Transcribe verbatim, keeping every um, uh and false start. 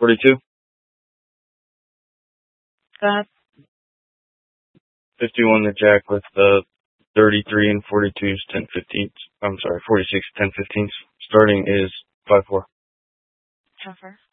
forty-two. Go ahead. fifty-one the jack with the thirty-three and forty-twos, ten fifteen. I'm sorry, forty-six, ten fifteen. Starting is five four. Ten four.